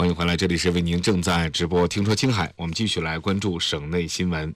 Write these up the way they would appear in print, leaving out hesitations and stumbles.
欢迎回来，这里是为您正在直播听说青海，我们继续来关注省内新闻。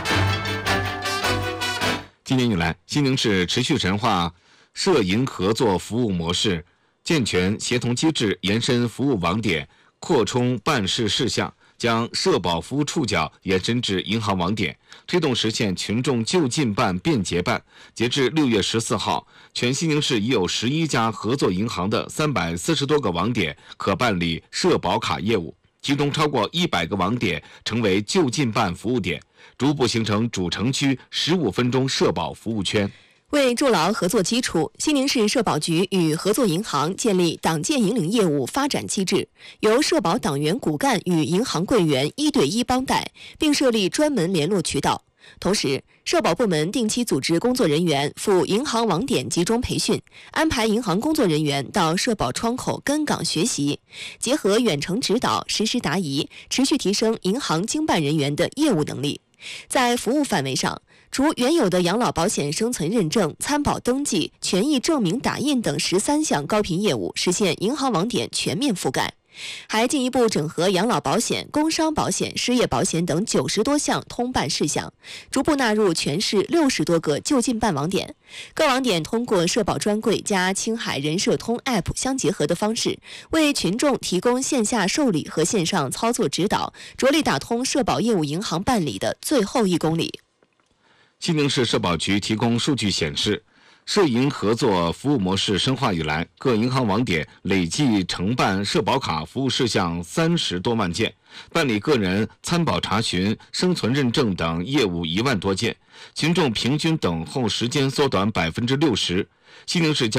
今年以来，西宁市持续深化社银合作服务模式，健全协同机制，延伸服务网点，扩充办事事项，将社保服务触角延伸至银行网点，推动实现群众就近办、便捷办。截至6月14号，全西宁市已有11家合作银行的340多个网点可办理社保卡业务，其中超过100个网点成为就近办服务点，逐步形成主城区15分钟社保服务圈。 为筑牢合作基础，西宁市社保局与合作银行建立党建引领业务发展机制，由社保党员骨干与银行柜员1对1帮带，并设立专门联络渠道。同时，社保部门定期组织工作人员赴银行网点集中培训，安排银行工作人员到社保窗口跟岗学习，结合远程指导、实时答疑，持续提升银行经办人员的业务能力。在服务范围上，除原有的养老保险生存认证、参保登记、权益证明打印等13项高频业务实现银行网点全面覆盖，还进一步整合养老保险、工伤保险、失业保险等90多项通办事项，逐步纳入全市60多个就近办网点。各网点通过社保专柜加青海人社通 App 相结合的方式，为群众提供线下受理和线上操作指导，着力打通社保业务银行办理的最后1公里。 西宁市社保局提供数据显示，社银合作服务模式深化以来，各银行网点累计承办社保卡服务事项30多万件，办理个人参保查询、生存认证等业务1万多件，群众平均等候时间缩短60%。西宁市将